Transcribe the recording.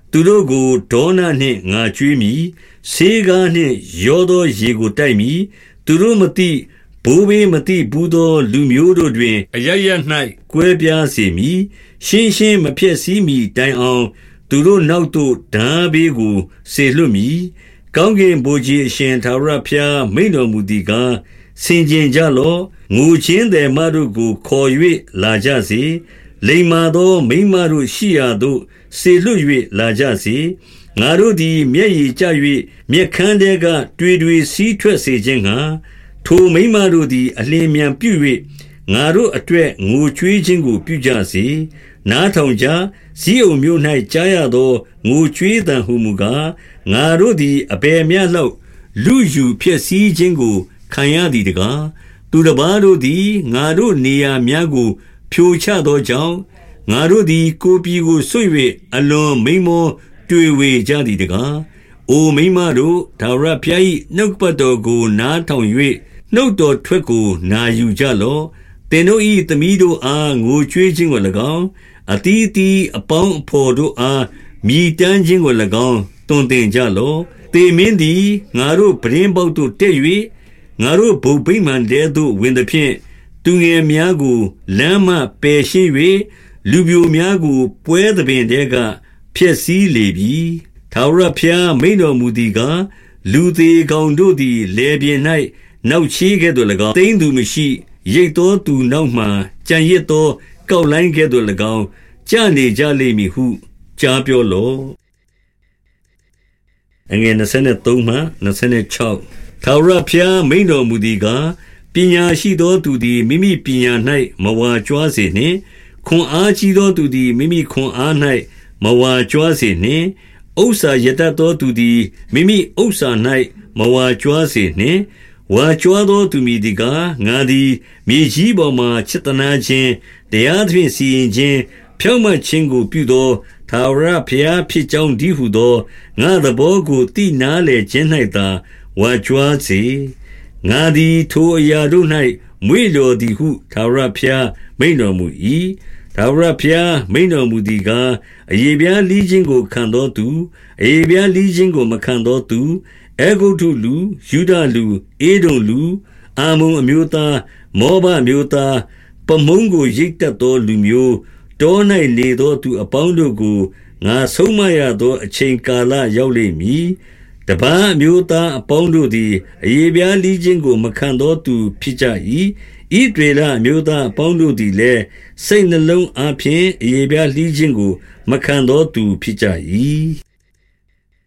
သူတို့ကိုဒေါနနှင့်ငါကျွေးမည်ဆေးကားနှင့်ရောသောရေကိုတိုက်မည်သူတို့မသိဘိုးဘေးမသိဘူးသောလူမျိုးတို့တွင်အရရ၌ကွဲပြားစေမည်ရှင်းရှင်းမဖြစ်စည်းမည်တိုင်အောင်သူတို့နောက်သို့ဓာဘေးကိုဆေလွတ်မည်ကောင်းကင်ဘုရားအရှင်ထာဝရဘုရားမိန့်တော်မူသည်ကားဆင်ခြင်ကြလော့ငိုချင်းသည်မတို့ကိုခေါ်၍လာကြစေလိမ္မာသောမိန်းမတို့ရှိရာသို့ဆေလွတ်၍လာကြစေငါတို့သည်မျက်ရည်ကျ၍မျက်ခမ်းထဲကတွေစီးထွက်စေခြင်းငှာထိုမိန်းမတို့သည်အလင်းမြန်ပြု၍ငါတို့အတွက်ငိုကြွေးခြင်းကိုပြုကြစေနားထောင်ကြဇိအုန်မြို့၌ကြားရသောငိုကြွေးသံဟုမူကားငါတို့သည်အဘယ်မျှလောက်လူယူဖြစ်စည်းခြင်းကိုခံရသည်တကားသူတစ်ပါးတို့သည်ငါတို့နေရာများကိုဖြိုချသောကြောင့်ငါတို့သည်ကိုယ်ပြည်ကိုဆွ၍အလွန်မိန်မောတွေ့ဝေကြသည်တကားအိုမိန်းမတို့ထာဝရဘုရား၏နှုတ်ပတ်တော်ကိုနားထောင်၍နှုတ်တော်ထွက်ကိုနာယူကြလော့သင်တို့၏သမီးတို့အားငိုကြွေးခြင်းကို၎င်းအသီးသီးအပေါင်းအဖော်တို့အားမြည်တမ်းခြင်းကို၎င်းတွင်တင်ကြလော့သေမင်းသည်ငါတို့ပရင်ပေါက်သို့တက်၍ငါတို့ဘုံဗိမာန်တဲသို့ဝင်သည်ဖြင့်သူငယ်များကိုလမ်းမှပယ်ရှင်း၍လူပြိုများကိုပွဲသဘင်တဲကဖျက်ဆီးလေပြီထာဝရဘုရားမိန့်တော်မူသည်ကားလူသေးကောင်တို့သည်လေပြင်း၌နောက်ချေးကဲ့သို့၎င်းတိမ့်သူမရှိရိတ်သောသူနောက်မှကြံရစ်သောကောက်လိုင်းကဲ့သို့၎င်းကြနေကြလိမ့်မည်ဟုကြားပြောလော့အငယ်23မှ26ထာဝရဘုရားမိန့်တော်မူသည်ကားပညာရှိသောသူသည်မိမိပညာ၌မဝါကြွားစေနှင့်ခွန်အားကြီးသောသူသည်မိမိခွန်အား၌မဝါကြွားစေနှင့်ဥစ္စာရတတ်သောသူသည်မိမိဥစ္စာ၌မဝါကြွားစေနှင့်ဝါကြွားသောသူမည်သည်ကားငါသည်မြေကြီးပေါ်မှချစ်သနာခြင်းတရားသဖြင့်စီရင်ခြင်းဖြောင့်မတ်ခြင်းကိုပြုသောထာဝရဘုရားဖြစ်ကြောင်းဒီဟုသောငါသဘောကိုသိနာလေခြင်း၌သာဝါကြွားစေငါသည်ထိုအရာတို့၌မွေ့လျော်သည်ဟုထာဝရဘုရားမိန့်တော်မူ၏ထာဝရဘုရားမိန့်တော်မူသည်ကားအယေပြားလီးခြင်းကိုခံသောသူအယေပြားလီးခြင်းကိုမခံသောသူအေဂုတ္တုလူယူဒလူအေဒုံလူအာမုန်အမျိုးသားမောဘအမျိုးသားပမုန်းကိုရိတ်တတ်သောလူမျိုးတော၌နေသောသူအပေါင်းတို့ကိုငါဆုံးမရသောအချိန်ကာလရောက်လိမ့်မည်တပန်းအမျိုးသားအပေါင်းတို့သည်အယေပြားလီးခြင်းကိုမခံသောသူဖြစ်ကြ၏ဣသရေလအမျိုးသားအပေါင်းတို့သည်လည်းစိတ်နှလုံးအားဖြင့်အယေပြားလီးခြင်းကိုမခံသောသူဖြစ်ကြ၏